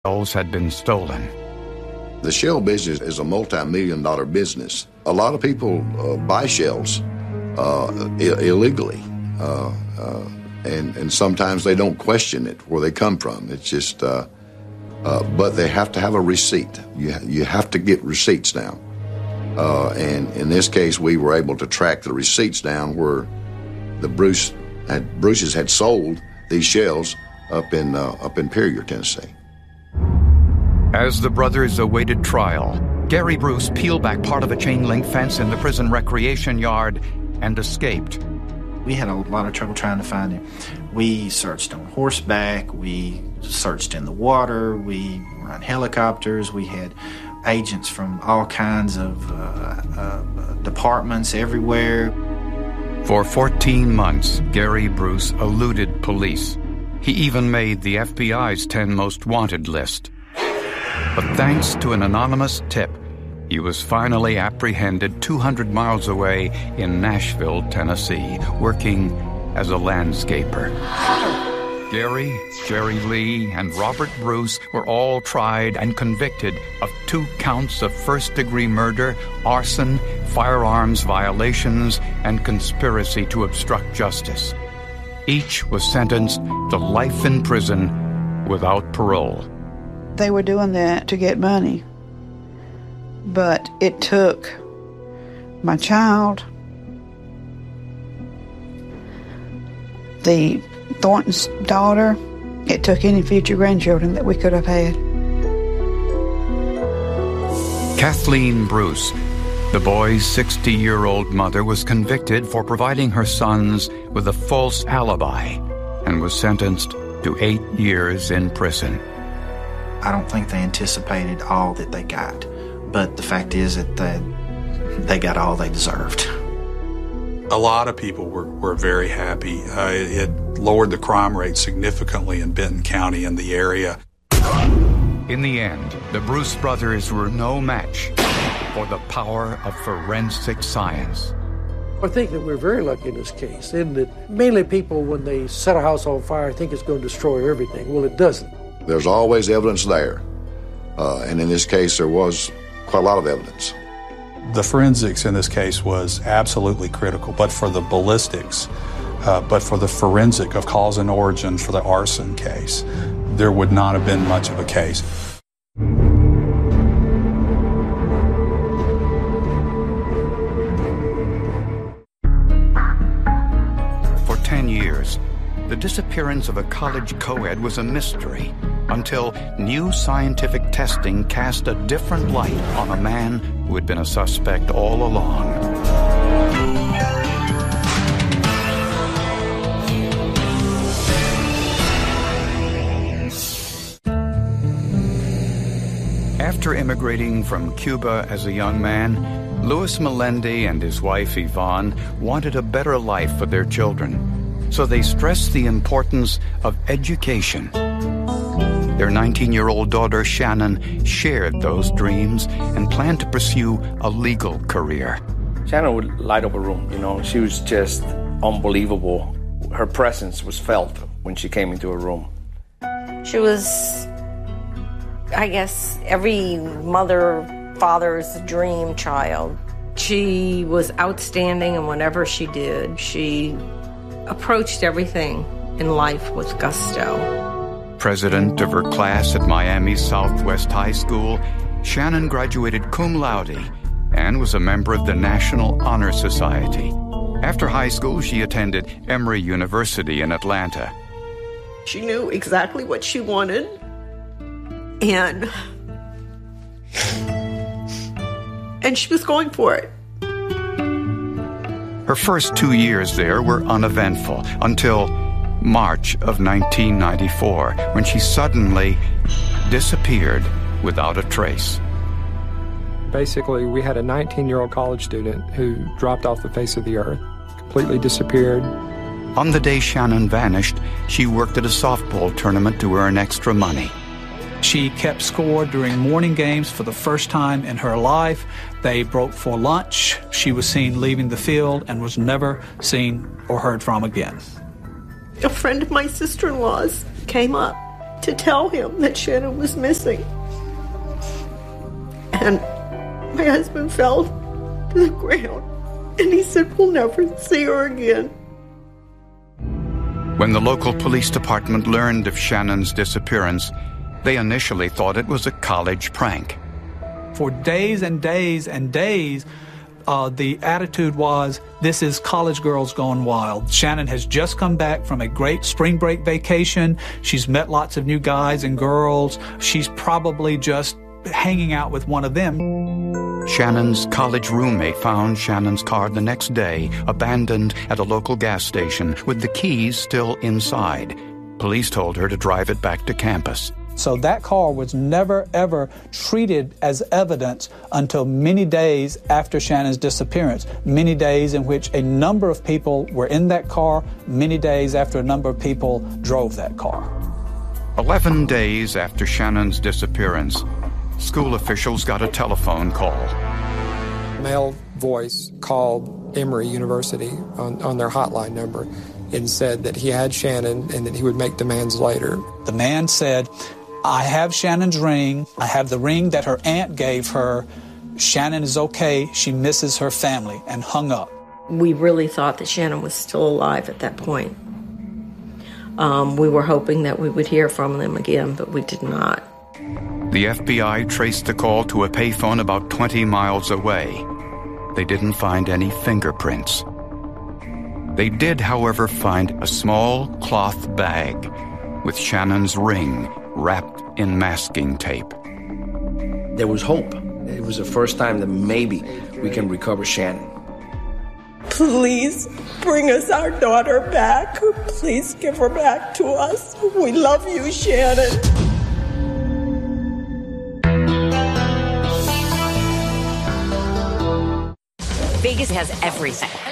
shells had been stolen. The shell business is a multi-million-dollar business. A lot of people buy shells illegally, and sometimes they don't question it, where they come from. It's just, but they have to have a receipt. You have to get receipts now. And in this case, we were able to track the receipts down where the Bruce's had sold these shells up in Perrier, Tennessee. As the brothers awaited trial, Gary Bruce peeled back part of a chain-link fence in the prison recreation yard and escaped. We had a lot of trouble trying to find him. We searched on horseback, we searched in the water, we were on helicopters, we had agents from all kinds of departments everywhere. For 14 months, Gary Bruce eluded police. He even made the FBI's 10 most wanted list. But thanks to an anonymous tip, he was finally apprehended 200 miles away in Nashville, Tennessee, working as a landscaper. Gary, Jerry Lee, and Robert Bruce were all tried and convicted of 2 counts of first-degree murder, arson, firearms violations, and conspiracy to obstruct justice. Each was sentenced to life in prison without parole. They were doing that to get money, but it took my child, the Thornton's daughter, it took any future grandchildren that we could have had. Kathleen Bruce, the boy's 60-year-old mother, was convicted for providing her sons with a false alibi and was sentenced to 8 years in prison. I don't think they anticipated all that they got, but the fact is that they got all they deserved. A lot of people were very happy. It lowered the crime rate significantly in Benton County and the area. In the end, the Bruce brothers were no match for the power of forensic science. I think that we're very lucky in this case, in that mainly people, when they set a house on fire, think it's going to destroy everything. Well, it doesn't. There's always evidence there, and in this case, there was quite a lot of evidence. The forensics in this case was absolutely critical, but for the ballistics, but for the forensic of cause and origin for the arson case, there would not have been much of a case. For 10 years, the disappearance of a college co-ed was a mystery until new scientific testing cast a different light on a man who had been a suspect all along. After immigrating from Cuba as a young man, Louis Melendi and his wife Yvonne wanted a better life for their children, so they stressed the importance of education. Their 19-year-old daughter, Shannon, shared those dreams and planned to pursue a legal career. Shannon would light up a room, She was just unbelievable. Her presence was felt when she came into a room. She was, I guess, every mother, father's dream child. She was outstanding in whatever she did. She approached everything in life with gusto. President of her class at Miami's Southwest High School, Shannon graduated cum laude and was a member of the National Honor Society. After high school, she attended Emory University in Atlanta. She knew exactly what she wanted, and she was going for it. Her first 2 years there were uneventful until March of 1994, when she suddenly disappeared without a trace. Basically, we had a 19-year-old college student who dropped off the face of the earth, completely disappeared. On the day Shannon vanished, she worked at a softball tournament to earn extra money. She kept score during morning games for the first time in her life. They broke for lunch. She was seen leaving the field and was never seen or heard from again. A friend of my sister-in-law's came up to tell him that Shannon was missing. And my husband fell to the ground, and he said, we'll never see her again. When the local police department learned of Shannon's disappearance, they initially thought it was a college prank. For days and days and days, the attitude was, this is college girls gone wild. Shannon has just come back from a great spring break vacation. She's met lots of new guys and girls. She's probably just hanging out with one of them. Shannon's college roommate found Shannon's car the next day, abandoned at a local gas station with the keys still inside. Police told her to drive it back to campus. So that car was never, ever treated as evidence until many days after Shannon's disappearance, many days in which a number of people were in that car, many days after a number of people drove that car. 11 days after Shannon's disappearance, school officials got a telephone call. Male voice called Emory University on their hotline number and said that he had Shannon and that he would make demands later. The man said, I have Shannon's ring. I have the ring that her aunt gave her. Shannon is okay. She misses her family, and hung up. We really thought that Shannon was still alive at that point. We were hoping that we would hear from them again, but we did not. The FBI traced the call to a payphone about 20 miles away. They didn't find any fingerprints. They did, however, find a small cloth bag with Shannon's ring wrapped in masking tape. There was hope. It was the first time that maybe we can recover Shannon. Please bring us our daughter back. Please give her back to us. We love you, Shannon. Vegas has everything.